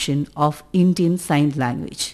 evolution of Indian Sign Language.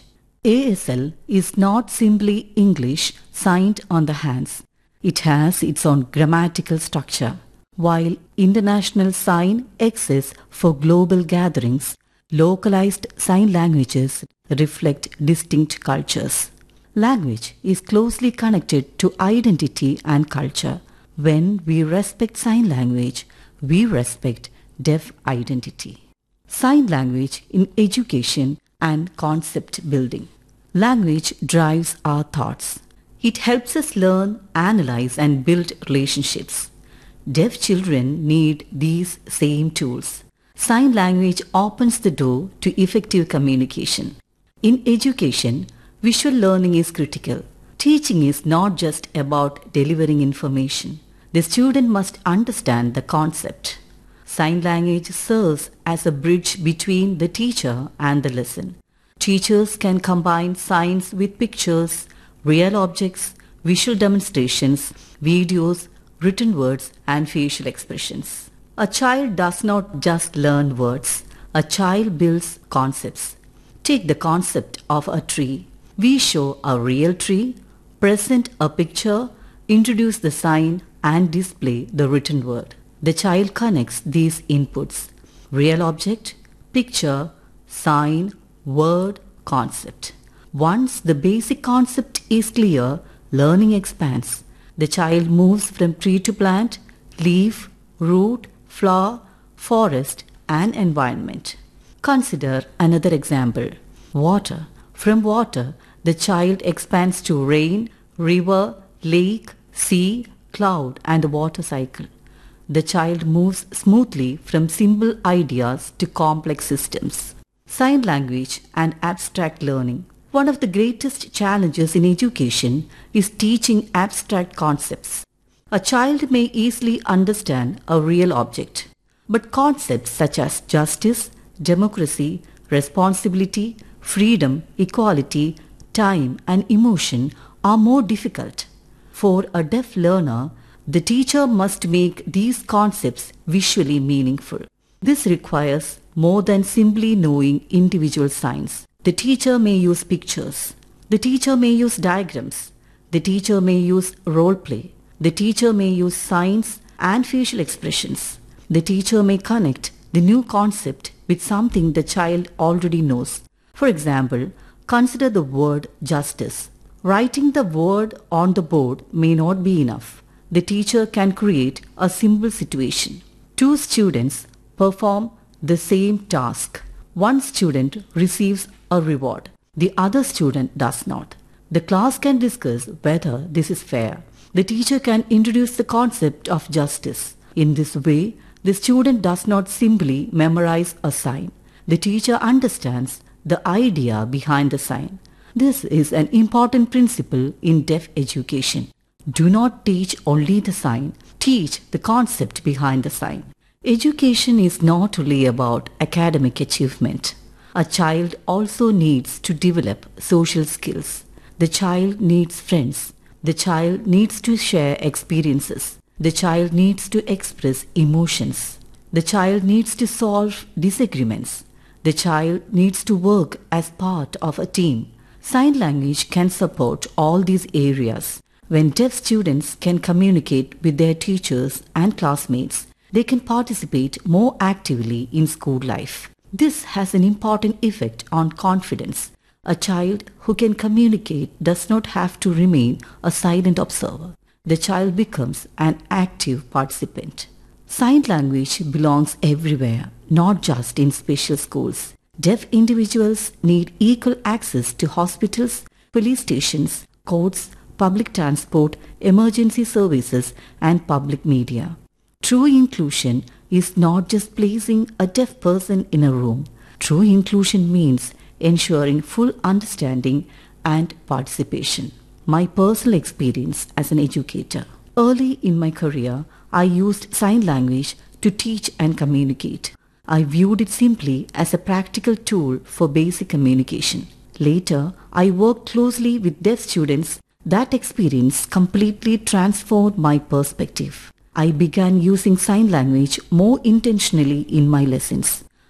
ASL is not simply English signed on the hands. It has its own grammatical structure. While International Sign exists for global gatherings, localized sign languages reflect distinct cultures. Language is closely connected to identity and culture. When we respect sign language, we respect deaf identity. Sign language in education and concept building. Language drives our thoughts. It helps us learn, analyze, and build relationships. Deaf children need these same tools. Sign language opens the door to effective communication. In education, visual learning is critical. Teaching is not just about delivering information. The student must understand the concept. Sign language serves as a bridge between the teacher and the lesson. Teachers can combine signs with pictures, real objects, visual demonstrations, videos, written words, and facial expressions. A child does not just learn words. A child builds concepts. Take the concept of a tree. We show a real tree, present a picture, introduce the sign, and display the written word. The child connects these inputs: real object, picture, sign, word, concept. Once the basic concept is clear, learning expands. The child moves from tree to plant, leaf, root, flower, forest, and environment. Consider another example: water. From water, the child expands to rain, river, lake, sea, cloud, and the water cycle. The child moves smoothly from simple ideas to complex systems. Sign language and abstract learning. One of the greatest challenges in education is teaching abstract concepts. A child may easily understand a real object, but concepts such as justice, democracy, responsibility, freedom, equality, time, and emotion are more difficult. For a deaf learner, the teacher must make these concepts visually meaningful. This requires more than simply knowing individual signs. The teacher may use pictures. The teacher may use diagrams. The teacher may use role play. The teacher may use signs and facial expressions. The teacher may connect the new concept with something the child already knows. For example, consider the word justice. Writing the word on the board may not be enough. The teacher can create a simple situation. Two students perform the same task. One student receives a reward. The other student does not. The class can discuss whether this is fair. The teacher can introduce the concept of justice. In this way, the student does not simply memorize a sign. The teacher understands the idea behind the sign. This is an important principle in deaf education. Do not teach only the sign, teach the concept behind the sign. Education is not only about academic achievement. A child also needs to develop social skills. The child needs friends. The child needs to share experiences. The child needs to express emotions. The child needs to solve disagreements. The child needs to work as part of a team. Sign language can support all these areas. When deaf students can communicate with their teachers and classmates, they can participate more actively in school life. This has an important effect on confidence. A child who can communicate does not have to remain a silent observer. The child becomes an active participant. Sign language belongs everywhere, not just in special schools. Deaf individuals need equal access to hospitals, police stations, courts, public transport, emergency services, and public media. True inclusion is not just placing a deaf person in a room. True inclusion means ensuring full understanding and participation. My personal experience as an educator. Early in my career, I used sign language to teach and communicate. I viewed it simply as a practical tool for basic communication. Later, I worked closely with deaf students. That experience completely transformed my perspective. I began using sign language more intentionally in my lessons.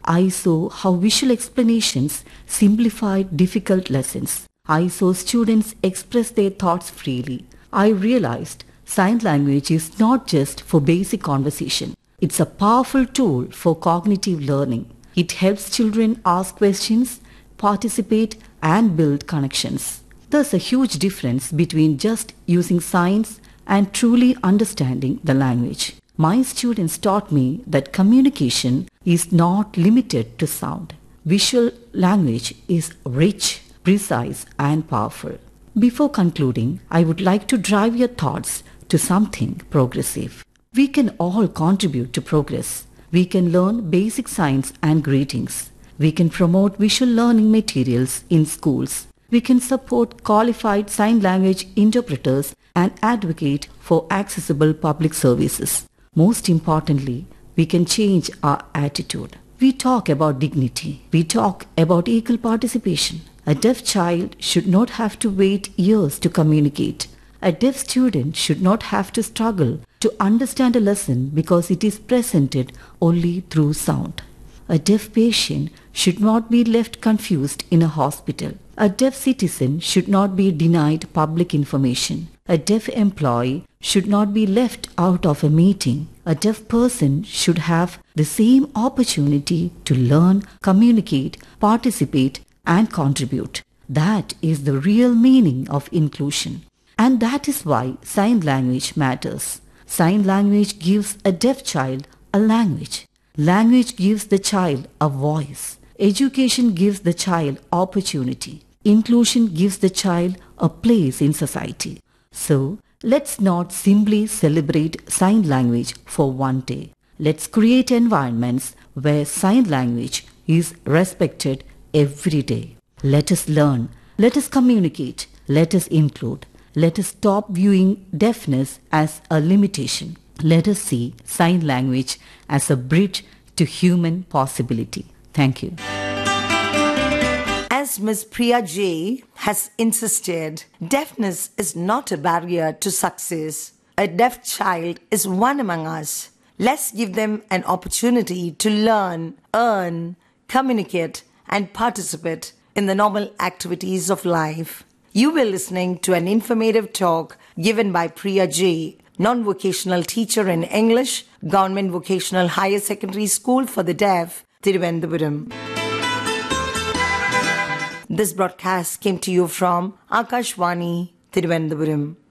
I saw how visual explanations simplified difficult lessons. I saw students express their thoughts freely. I realized sign language is not just for basic conversation. It's a powerful tool for cognitive learning. It helps children ask questions, participate, and build connections. There's a huge difference between just using signs and truly understanding the language. My students taught me that communication is not limited to sound. Visual language is rich, precise, and powerful. Before concluding, I would like to drive your thoughts to something progressive. We can all contribute to progress. We can learn basic signs and greetings. We can promote visual learning materials in schools. We can support qualified sign language interpreters and advocate for accessible public services. Most importantly, we can change our attitude. We talk about dignity. We talk about equal participation. A deaf child should not have to wait years to communicate. A deaf student should not have to struggle to understand a lesson because it is presented only through sound. A deaf patient should not be left confused in a hospital. A deaf citizen should not be denied public information. A deaf employee should not be left out of a meeting. A deaf person should have the same opportunity to learn, communicate, participate, and contribute. That is the real meaning of inclusion. And that is why sign language matters. Sign language gives a deaf child a language. Language gives the child a voice. Education gives the child opportunity. Inclusion gives the child a place in society. So, let's not simply celebrate sign language for one day. Let's create environments where sign language is respected every day. Let us learn. Let us communicate. Let us include. Let us stop viewing deafness as a limitation. Let us see sign language as a bridge to human possibility. Thank you. As Ms. Priya J. has insisted, deafness is not a barrier to success. A deaf child is one among us. Let's give them an opportunity to learn, earn, communicate, and participate in the normal activities of life. You were listening to an informative talk given by Priya J., non-vocational teacher in English, Government Vocational Higher Secondary School for the Deaf, Thiruvananthapuram. This broadcast came to you from Akashvani, Thiruvananthapuram.